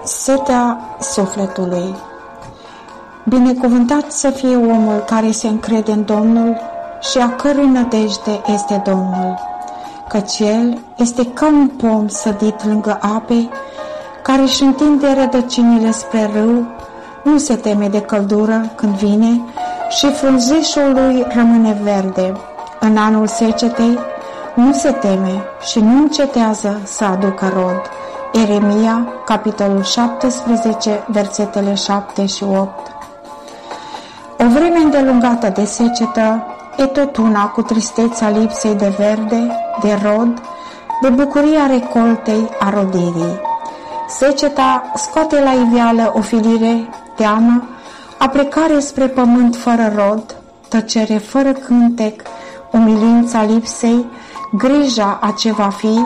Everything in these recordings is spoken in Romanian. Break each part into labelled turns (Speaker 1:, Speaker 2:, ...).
Speaker 1: Setea sufletului. Binecuvântat să fie omul care se încrede în Domnul și a cărui nădejde este Domnul, căci el este ca un pom sădit lângă ape, care își întinde rădăcinile spre râu, nu se teme de căldură când vine și frunzișul lui rămâne verde. În anul secetei nu se teme și nu încetează să aducă rod. Ieremia, capitolul 17, versetele 7 și 8. O vreme îndelungată de secetă e tot una cu tristețea lipsei de verde, de rod, de bucuria recoltei, a rodirii. Seceta scoate la iveală o filire, teamă, aplecare spre pământ fără rod, tăcere fără cântec, umilința lipsei, grija a ce va fi,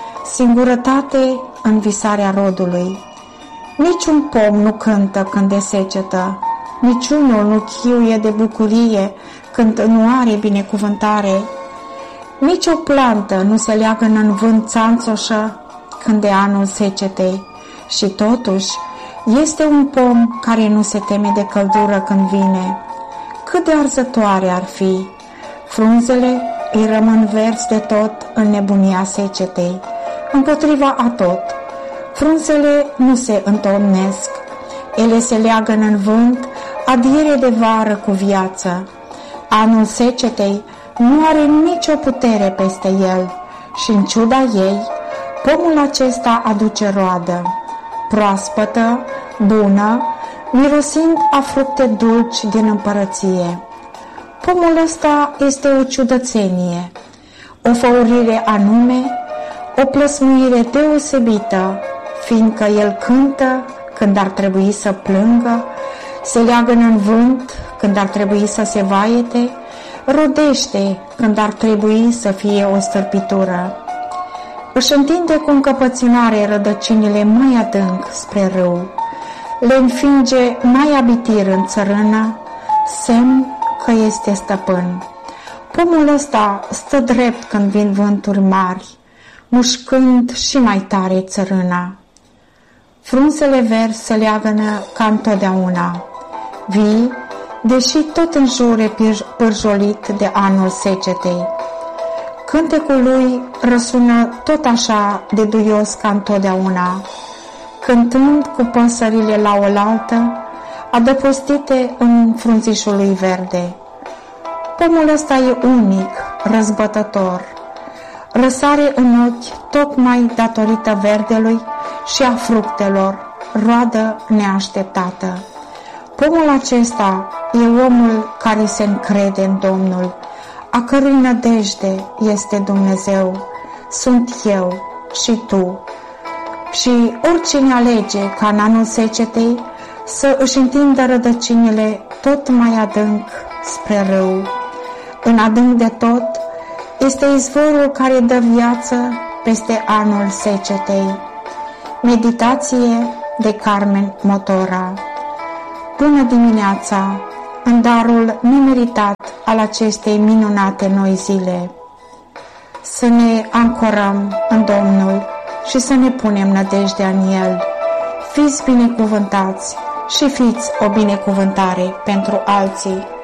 Speaker 1: singurătate în visarea rodului. Niciun pom nu cântă când e secetă, niciunul nu chiuie de bucurie când nu are binecuvântare, nici o plantă nu se leagănă în vânt țanțoșă când e anul secetei. Și totuși este un pom care nu se teme de căldură când vine. Cât de arzătoare ar fi! Frunzele îi rămân verzi de tot în nebunia secetei, împotriva a tot. Frunzele nu se întomnesc, ele se leagănă în vânt, adiere de vară cu viață. Anul secetei nu are nicio putere peste el și în ciuda ei, pomul acesta aduce roadă, proaspătă, bună, mirosind a fructe dulci din împărăție. Pomul ăsta este o ciudățenie, o făurire anume, o plăsmuire deosebită, fiindcă el cântă când ar trebui să plângă, se leagănă în vânt când ar trebui să se vaiete, rodește când ar trebui să fie o stârpitură. Își întinde cu încăpățânare rădăcinile mai adânc spre râu, le înfinge mai abitir în țărână, semn că este stăpân. Pomul ăsta stă drept când vin vânturi mari, mușcând și mai tare țărâna. Frunzele verzi se leagănă ca întotdeauna, vii, deși tot în jur e pârjolit de anul secetei. Cântecul lui răsună tot așa de duios ca întotdeauna, cântând cu păsările la oaltă, adăpostite în frunzișul lui verde. Pomul ăsta e unic, răzbătător, răsare în ochi tocmai datorită verdelui și a fructelor, roadă neașteptată. Pomul acesta e omul care se încrede în Domnul, a cărui nădejde este Dumnezeu, sunt eu și tu. Și oricine alege ca în anul secetei să își întindă rădăcinile tot mai adânc spre râu. În adânc de tot este izvorul care dă viață peste anul secetei. Meditație de Carmen Motora. Bună dimineața, în darul nemeritat al acestei minunate noi zile. Să ne ancorăm în Domnul și să ne punem nădejdea în El. Fiți binecuvântați și fiți o binecuvântare pentru alții.